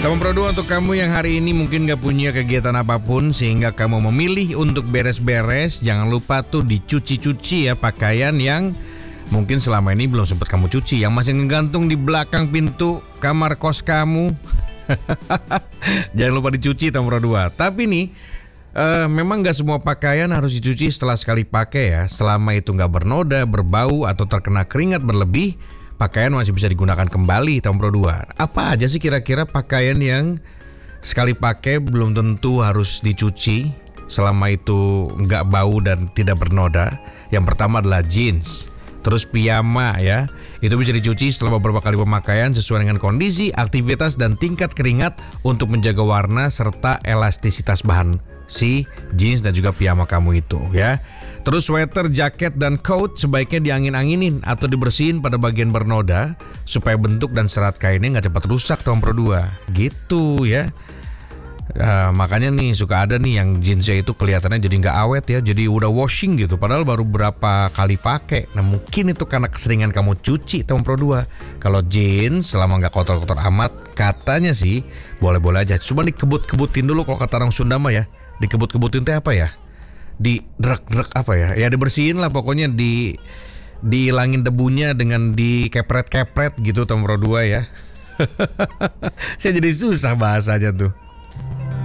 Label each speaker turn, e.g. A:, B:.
A: Teman Pro 2, untuk kamu yang hari ini mungkin gak punya kegiatan apapun sehingga kamu memilih untuk beres-beres, jangan lupa tuh dicuci-cuci ya pakaian yang mungkin selama ini belum sempat kamu cuci, yang masih ngegantung di belakang pintu kamar kos kamu. Jangan lupa dicuci teman Pro 2. Tapi nih memang gak semua pakaian harus dicuci setelah sekali pakai ya. Selama itu gak bernoda, berbau atau terkena keringat berlebih, pakaian masih bisa digunakan kembali teman Pro 2. Apa aja sih kira-kira pakaian yang sekali pakai belum tentu harus dicuci selama itu nggak bau dan tidak bernoda? Yang pertama adalah jeans, terus piyama ya. Itu bisa dicuci setelah beberapa kali pemakaian sesuai dengan kondisi, aktivitas dan tingkat keringat untuk menjaga warna serta elastisitas bahan si jeans dan juga piyama kamu itu ya. Terus sweater, jaket, dan coat sebaiknya diangin-anginin atau dibersihin pada bagian bernoda supaya bentuk dan serat kainnya nggak cepat rusak teman Pro 2. Gitu ya. Makanya nih suka ada nih yang jeansnya itu kelihatannya jadi nggak awet ya, jadi udah washing gitu padahal baru berapa kali pakai. Nah mungkin itu karena keseringan kamu cuci teman Pro 2. Kalau jeans selama nggak kotor-kotor amat, katanya sih boleh-boleh aja. Cuma dikebut-kebutin dulu kalau kata orang Sunda mah ya. Dikebut-kebutin teh apa ya? Di-drek-drek apa ya? Ya dibersihin lah pokoknya, dihilangin debunya dengan dikepret-kepret gitu teman Pro 2 ya. Saya jadi susah bahasanya tuh.